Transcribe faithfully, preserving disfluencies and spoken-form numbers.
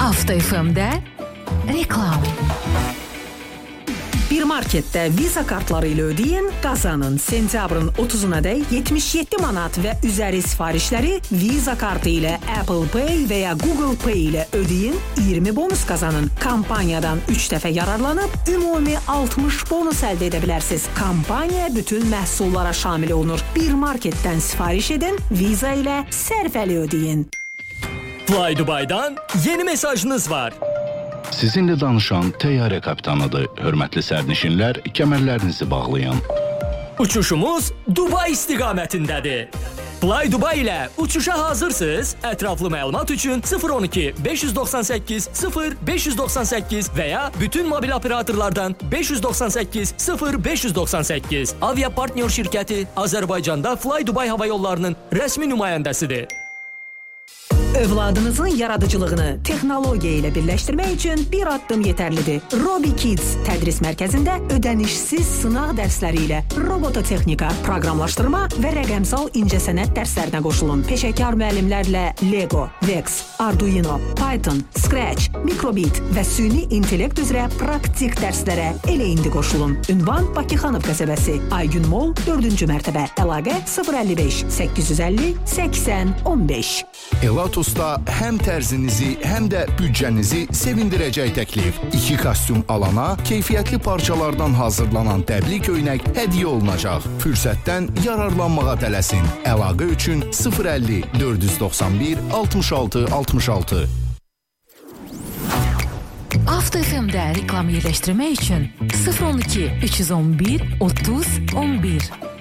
Avto F M'də reklam. Bir marketdə Visa kartları ilə ödeyin, qazanın. Sentyabrın otuzuna dək yetmiş yeddi manat və üzəri sifarişləri Visa kartı ilə Apple Pay və ya Google Pay ilə ödeyin, iyirmi bonus qazanın. Kampaniyadan üç dəfə yararlanıb, ümumi altmış bonus əldə edə bilərsiniz. Kampaniya bütün məhsullara şamil olunur. Bir marketdən sifariş edin, Visa ilə sərfəli ödeyin. Fly Dubai'dan yeni mesajınız var. Sizinlə danışan təyyarə kapitanıdır. Hörmətli sərnişinlər, kəmərlərinizi bağlayın. Uçuşumuz Dubai istiqamətindədir. Fly Dubai ilə uçuşa hazırsınız? Ətraflı məlumat üçün sıfır on iki beş doxsan səkkiz sıfır beş doxsan səkkiz və ya bütün mobil operatorlardan beş doxsan səkkiz sıfır beş doxsan səkkiz. Avia Partnyor şirkəti Azərbaycanda Fly Dubai hava yollarının rəsmi nümayəndəsidir. Övladınızın yaradıcılığını texnologiya ilə birləşdirmək üçün bir addım yetərlidir. Robi Kids tədris mərkəzində ödənişsiz sınaq dərsləri ilə robototexnika, proqramlaşdırma və rəqəmsal incəsənət dərslərinə qoşulun. Peşəkar müəllimlərlə Lego, Vex, Arduino, Python, Scratch, Microbit və süni intellekt üzrə praktik dərslərə elə indi qoşulun. Ünvan Bakı Xanov qəsəbəsi, Aygün Mall, dördüncü mərtəbə. Əlaqə sıfır əlli beş səkkiz yüz əlli səksən on beş. Elatus'ta həm tərzinizi, həm də büdcənizi sevindirəcək təklif. İki kostyum alana keyfiyyətli parçalardan hazırlanan dəbli köynək hədiyyə olunacaq. Fürsətdən yararlanmağa tələsin. Əlaqə üçün sıfır əlli dörd yüz doxsan bir altmış altı altmış altı. Avto F M'də reklam yerləşdirmək üçün sıfır on iki üç yüz on bir otuz on bir.